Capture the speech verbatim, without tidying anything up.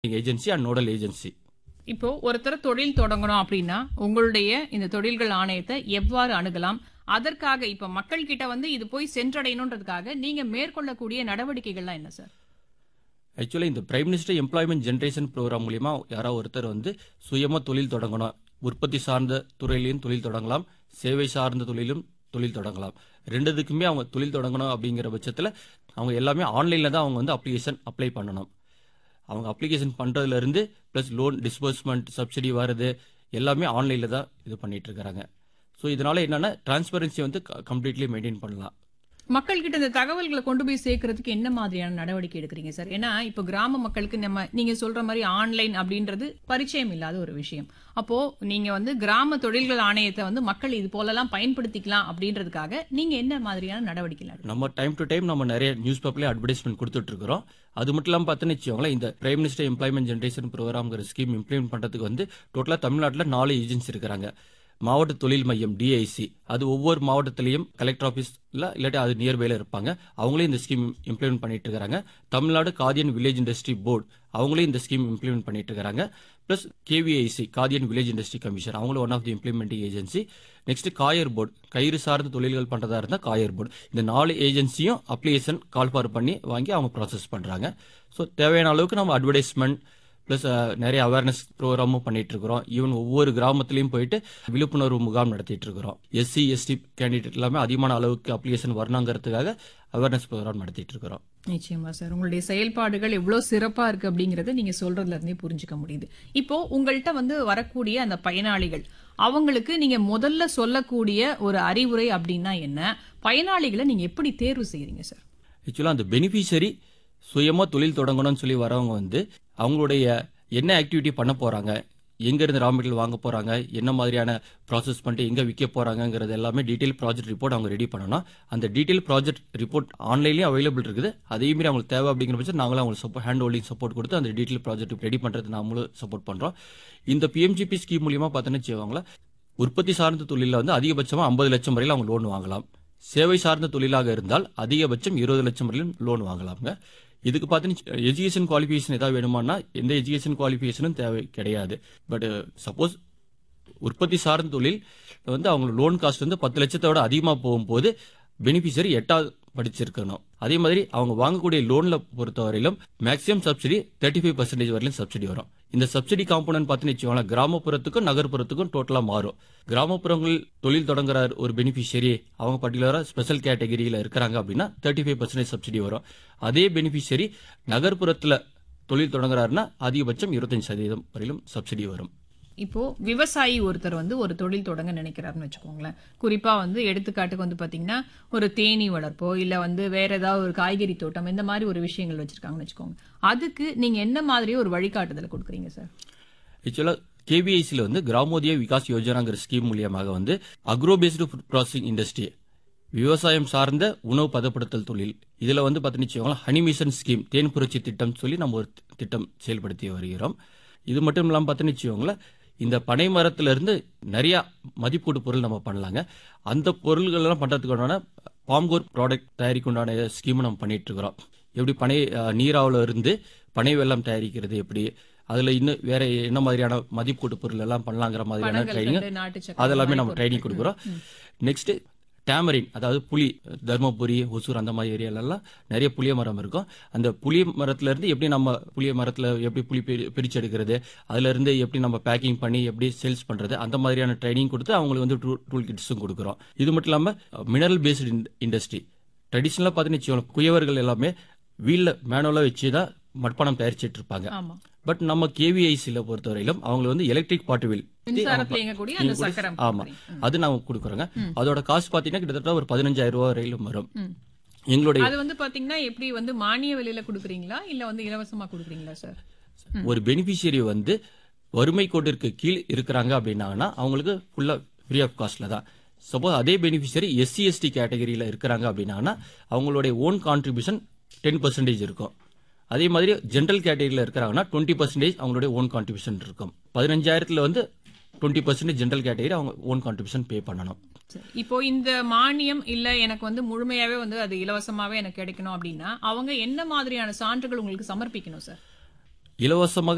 Agency and nodal agency. இப்போ ஒருத்தர் தொழில் தொடங்கணும் அப்படின்னா உங்களுடைய இந்த தொழில்கள் ஆணையத்தை எவ்வாறு அணுகலாம்? அதற்காக இப்ப மக்கள் கிட்ட வந்து இது போய் சென்றடையணுன்றதுக்காக நீங்க மேற்கொள்ளக்கூடிய நடவடிக்கைகள்லாம் என்ன சார்? ஆக்சுவலி இந்த prime minister employment generation program மூலியமா யாராவது ஒருத்தர் வந்து சுயமா தொழில் தொடங்கணும், உற்பத்தி சார்ந்த துறையிலையும் தொழில் தொடங்கலாம், சேவை சார்ந்த தொழிலும் தொழில் தொடங்கலாம். ரெண்டுத்துக்குமே அவங்க தொழில் தொடங்கணும் அப்படிங்கிற பட்சத்தில் அவங்க எல்லாமே ஆன்லைனில் தான் அவங்க வந்து அப்ளிகேஷன் அப்ளை பண்ணணும். அவங்க application பண்ணுறதுலேருந்து plus loan disbursement subsidy வருது எல்லாமே ஆன்லைனில் தான் இது பண்ணிட்டு இருக்கிறாங்க. ஸோ இதனால என்னன்னா டிரான்ஸ்பரன்சி வந்து கம்ப்ளீட்லி மெயின்டைன் பண்ணலாம். மக்கள் கிட்ட இந்த தகவல்களை கொண்டு போய் சேர்க்கறதுக்கு என்ன மாதிரியான நடவடிக்கை எடுக்கிறீங்க சார்? ஏன்னா இப்போ கிராம மக்களுக்கு நம்ம நீங்க சொல்ற மாதிரி ஆன்லைன் அப்படின்றது பரிச்சயம் இல்லாத ஒரு விஷயம். அப்போ நீங்க வந்து கிராம தொழில்கள் ஆணையத்தை வந்து மக்கள் இது போலலாம் பயன்படுத்திக்கலாம் அப்படின்றதுக்காக நீங்க என்ன மாதிரியான நடவடிக்கை எடுக்கிறீங்க? நம்ம டைம் டு டைம் நம்ம நிறைய நியூஸ் பேப்பர்லேயே அட்வர்டைஸ்மெண்ட் கொடுத்துட்டு இருக்கிறோம். அது மட்டும் இல்லாமல் பார்த்தோன்னு வச்சுக்கோங்களேன், இந்த prime minister employment generation ப்ரோக்ராம்ங்கிற scheme implement பண்ணுறதுக்கு வந்து டோட்டலாக தமிழ்நாட்டில் நாலு ஏஜென்சி இருக்கிறாங்க. மாவட்ட தொழில் மையம் டிஐசி, அது ஒவ்வொரு மாவட்டத்திலையும் கலெக்டர் ஆஃபீஸில் இல்லாட்டி அது நியர்பைல இருப்பாங்க. அவங்களே இந்த ஸ்கீம் இம்ப்ளிமெண்ட் பண்ணிட்டு இருக்காங்க. தமிழ்நாடு காதியன் வில்லேஜ் இண்டஸ்ட்ரி போர்டு அவங்களே இந்த ஸ்கீம் இம்ப்ளிமெண்ட் பண்ணிட்டு இருக்காங்க. Plus KVIC காதியன் village industry commission அவங்களும் one of the implementing agency. Next coir board, கயிறு சார்ந்த தொழில்கள் பண்றதா இருந்தால் காயர் போர்டு. இந்த நாலு ஏஜென்சியும் அப்ளிகேஷன் கால் ஃபார் பண்ணி வாங்கி அவங்க ப்ராசஸ் பண்றாங்க. ஸோ தேவையான அளவுக்கு நம்ம அட்வர்டைஸ்மெண்ட் பிளஸ் நிறைய அவேர்னஸ் ப்ரோக்ராமும் பண்ணிட்டு இருக்கிறோம். ஈவன் ஒவ்வொரு கிராமத்திலையும் போயிட்டு விழிப்புணர்வு முகாம் நடத்திட்டு இருக்கிறோம். எஸ்சி எஸ்டி கேண்டிடேட் எல்லாமே அதிகமான அளவுக்கு அப்ளிகேஷன் வரணுங்கிறதுக்காக அவேர்னஸ் ப்ரோக்ராம் நடத்திட்டு இருக்கிறோம். நிச்சயமா சார், உங்களுடைய செயல்பாடுகள் எவ்வளவு சிறப்பா இருக்கு அப்படிங்கறத நீங்க சொல்றதுல இருந்தே புரிஞ்சுக்க முடியுது. இப்போ உங்கள்கிட்ட வந்து வரக்கூடிய அந்த பயனாளிகள் அவங்களுக்கு நீங்க முதல்ல சொல்லக்கூடிய ஒரு அறிவுரை அப்படின்னா என்ன? பயனாளிகளை நீங்க எப்படி தேர்வு செய்யறீங்க சார்? ஆக்சுவலா அந்த பெனிஃபிஷரி சுயமா தொழில் தொடங்கணும்னு சொல்லி வரவங்க வந்து அவங்களுடைய என்ன ஆக்டிவிட்டி பண்ண போறாங்க, எங்க இருந்து ரா மெட்டீரியல் வாங்க போறாங்க, என்ன மாதிரியான ப்ராசஸ் பண்ணிட்டு எங்க விற்க போறாங்கிறது எல்லாமே டீடைல் ப்ராஜெக்ட் ரிப்போர்ட் அவங்க ரெடி பண்ணணும். அந்த டீடைல் ப்ராஜெக்ட் ரிப்போர்ட் ஆன்லைன்லயும் அவைலபிள் இருக்குது. அதே மாதிரி அவங்களுக்கு தேவை அப்படிங்கிற பட்சம் நாங்களும் அவங்களுக்கு ஹேண்ட் ஹோல்டிங் சப்போர்ட் கொடுத்து அந்த டீடைல் ப்ராஜெக்ட் ரெடி பண்றது நாமளும் சப்போர்ட் பண்றோம். இந்த பிஎம்ஜிபி ஸ்கீம் மூலியமா பார்த்தோன்னு வச்சுக்கோங்களேன், உற்பத்தி சார்ந்த தொழில வந்து அதிகபட்சமா ஐம்பது லட்சம் வரையில அவங்க லோன் வாங்கலாம். சேவை சார்ந்த தொழிலாக இருந்தால் அதிகபட்சம் இருபது லட்சம் வரையிலும் லோன் வாங்கலாம்ங்க. இதுக்கு பார்த்தீங்கன்னா எஜுகேஷன் குவாலிஃபிகேஷன் ஏதாவது வேணுமானா எந்த எஜுகேஷன் குவாலிஃபிகேஷனும் தேவை கிடையாது. பட் சப்போஸ் உற்பத்தி சார்ந்த தொழில் வந்து அவங்க லோன் காஸ்ட் வந்து பத்து லட்சத்தோட அதிகமாக போகும்போது பெனிஃபிஷரி எட்டாவது படிச்சிருக்கணும். அதே மாதிரி அவங்க வாங்கக்கூடிய லோன்ல பொறுத்தவரையிலும் maximum subsidy thirty five percentage வரையிலும் சப்சிடி வரும். இந்த சப்சிடி காம்பனன்ட் பார்த்தீங்கன்னு வச்சுக்கோங்களேன், கிராமப்புறத்துக்கும் நகர்ப்புறத்துக்கும் டோட்டலாக மாறும். கிராமப்புறங்கள் தொழில் தொடங்குற ஒரு பெனிஃபிஷரி அவங்க பர்டிகுலராக ஸ்பெஷல் கேட்டகரியில் இருக்கிறாங்க அப்படின்னா தேர்ட்டி ஃபைவ் பர்சன்டேஜ் சப்சிடி வரும். அதே பெனிஃபிஷரி நகர்ப்புறத்தில் தொழில் தொடங்குறாருன்னா அதிகபட்சம் இருபத்தஞ்சு சதவீதம் வரையிலும் சப்சிடி வரும். இப்போ விவசாயி ஒருத்தர் வந்து ஒரு தொழில் தொடங்க நினைக்கிறாருன்னு வச்சுக்கோங்களேன். குறிப்பா வந்து எடுத்துக்காட்டுக்கு வந்து பாத்தீங்கன்னா ஒரு தேனீ வளர்ப்போ இல்ல வந்து வேற ஏதாவது ஒரு காய்கறி தோட்டம் இந்த மாதிரி ஒரு விஷயங்கள் வச்சிருக்காங்கன்னு வச்சுக்கோங்க. அதுக்கு நீங்க என்ன மாதிரி ஒரு வழிகாட்டுதலை கொடுக்குறீங்க சார்? ஆக்சுவலா கேவிஐசியில் வந்து கிராமோதய விகாஸ் யோஜனாங்கிற ஸ்கீம் மூலியமாக வந்து agro based food processing industry, விவசாயம் சார்ந்த உணவு பதப்படுத்தல் தொழில், இதுல வந்து பார்த்தீங்கன்னா ஹனி மிஷன் ஸ்கீம், தேன் புரட்சி திட்டம் சொல்லி நம்ம ஒரு திட்டம் செயல்படுத்தி வருகிறோம். இது மட்டும் இல்லாமல் பார்த்தீங்கன்னா இந்த பனை மரத்துல இருந்து நிறைய மதிப்பீடு பொருள் நம்ம பண்ணலாங்க. அந்த பொருள்கள் எல்லாம் பண்றதுக்கான பாம்கோர் ப்ராடக்ட் தயாரிக்குண்டான ஸ்கீம் நம்ம பண்ணிட்டு இருக்கிறோம். எப்படி பனை நீராவில இருந்து பனை வெல்லம் தயாரிக்கிறது, எப்படி அதுல இன்னும் வேற என்ன மாதிரியான மதிப்பீட்டு பொருள் எல்லாம் பண்ணலாங்கிற மாதிரியான ட்ரைனிங் அதெல்லாமே நம்ம ட்ரைனிங் கொடுக்குறோம். நெக்ஸ்ட் டேமரின், அதாவது புளி, தர்மபுரி, ஒசூர் அந்த மாதிரி ஏரியாலெல்லாம் நிறைய புளிய மரம் இருக்கும். அந்த புளிய மரத்துல இருந்து எப்படி நம்ம புளிய மரத்துல எப்படி புளி பிரிச்சு எடுக்கிறது, அதுல இருந்து எப்படி நம்ம பேக்கிங் பண்ணி எப்படி சேல்ஸ் பண்றது, அந்த மாதிரியான ட்ரைனிங் கொடுத்து அவங்களுக்கு வந்து டூல் கிட்ஸும் கொடுக்குறோம். இது மட்டும் இல்லாம மினரல் பேஸ்டு இண்டஸ்ட்ரி, ட்ரெடிஷனலா பார்த்தீங்கன்னா குயவர்கள் எல்லாமே வீல்ல மேனுவலா வச்சுதான் மட்பானம் தயாரிச்சிட்டு இருப்பாங்க. பட் நம்ம கேவிஐசியில பொறுத்தவரையிலும் அவங்க வந்து எலக்ட்ரிக் பாட்டுவில் ஆமா அது நாங்க கொடுக்குறோங்க. அதோட காசு பாத்தீங்கன்னா கிட்டத்தட்ட ஒரு பதினஞ்சாயிரம் ரூபாய் வரையிலும் வரும். எங்களுடைய அது வந்து பாத்தீங்கன்னா எப்படி வந்து மானிய விலையில கொடுக்குறீங்களா இல்ல வந்து இலவசமா கொடுக்குறீங்களா சார்? ஒரு பெனிஃபிஷியரி வந்து வறுமை கோட்டிற்கு கீழ் இருக்கிறாங்க அப்படின்னா அவங்களுக்கு ஃபுல்லா ஃப்ரீ ஆஃப் காஸ்ட்ல தான். சப்போஸ் அதே பெனிஃபிஷியரி எஸ்சி எஸ்டி கேட்டகரியில இருக்கிறாங்க அப்படின்னா அவங்களுடைய ஓன் கான்ட்ரிபியூஷன் டென் பர்சன்டேஜ் இருக்கும். அதே மாதிரி ஜென்ரல் கேட்டகரியில் இருக்கிறாங்கன்னா டுவெண்ட்டி பர்சன்டேஜ் அவங்களுடைய ஓன் கான்ட்ரிபியூஷன் இருக்கும். பதினஞ்சாயிரத்துல வந்து டுவெண்ட்டி பர்சன்டேஜ் ஜென்ரல் கேட்டகரி அவங்க ஓன் கான்ட்ரிபியூஷன் பே பண்ணணும். இப்போ இந்த மானியம் இல்ல எனக்கு வந்து முழுமையாவே வந்து அது இலவசமாவே எனக்கு கிடைக்கணும் அப்படின்னா அவங்க என்ன மாதிரியான சான்றுகள் உங்களுக்கு சமர்ப்பிக்கணும் சார்? இலவசமாக